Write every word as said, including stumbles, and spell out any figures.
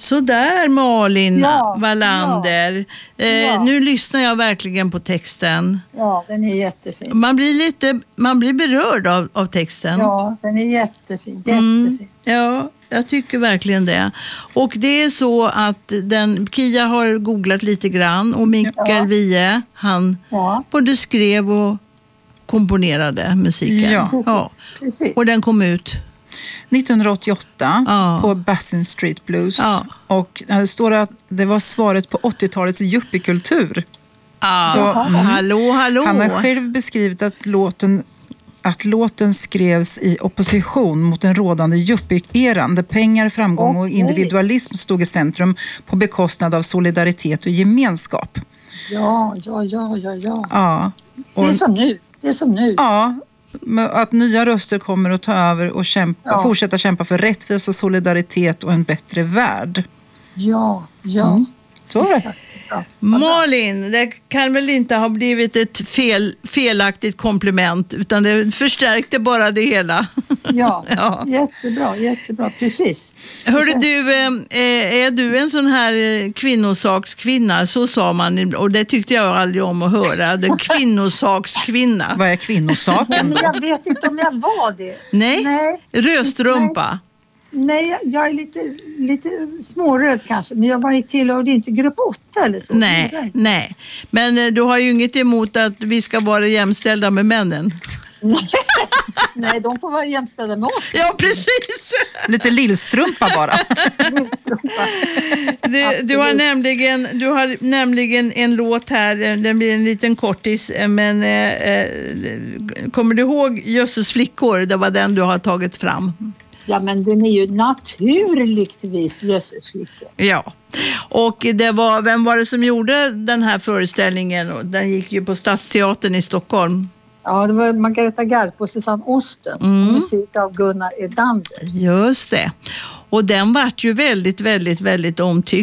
Så där Malin Ja, Wallander. ja, eh, ja. Nu lyssnar jag verkligen på texten. Ja, den är jättefin. Man blir lite, man blir berörd av, av texten. Ja, den är jättefin, jättefin. Mm, ja, jag tycker verkligen det. Och det är så att den, Kia har googlat lite grann och Mikael Ja. Wiehe, han Ja, både skrev och komponerade musiken. Ja. Ja. precis. Och den kom ut. nittonhundraåttioåtta Ja. på Basin Street Blues. Ja. Och det står att det var svaret på åttiotalets yuppiekultur. Ah, Så, mm. Hallå, hallå. Han har själv beskrivit att låten, att låten skrevs i opposition mot den rådande yuppie-eran där pengar, framgång och Okej. individualism stod i centrum på bekostnad av solidaritet och gemenskap. Ja, ja, ja, ja, ja. Ja, och, Det är som nu. Det är som nu. ja, men att nya röster kommer att ta över och kämpa, Ja. fortsätta kämpa för rättvisa, solidaritet och en bättre värld. Ja, ja. Mm. Så var det. Ja. Malin, det kan väl inte ha blivit ett fel, felaktigt kompliment utan det förstärkte bara det hela. Ja, Ja. jättebra, jättebra, precis. Hörru du, eh, är du en sån här eh, kvinnosakskvinna? Så sa man och det tyckte jag aldrig om att höra. Det kvinnosakskvinna. Vad är kvinnosaken Men då? jag vet inte om jag var det. Nej, Nej, röstrumpa. nej jag- jag är lite, lite småröd kanske, men jag var tillhörde inte grupp åtta eller så. Nej, nej. Men eh, du har ju inget emot att vi ska vara jämställda med männen. Nej, de får vara jämställda med oss. Ja, precis. Lite lillstrumpa bara. Du, du, har nämligen, du har nämligen en låt här, den blir en liten kortis, men eh, eh, kommer du ihåg Jösses flickor? Det var den du har tagit fram. Ja, men den är ju naturligtvis Jösses flickor. Ja, och det var, vem var det som gjorde den här föreställningen? Den gick ju på Stadsteatern i Stockholm. Ja, det var Margareta Garp och Susanne Osten. Mm. Musik av Gunnar Edander. Just det. Och den vart ju väldigt, väldigt, väldigt omtyckt.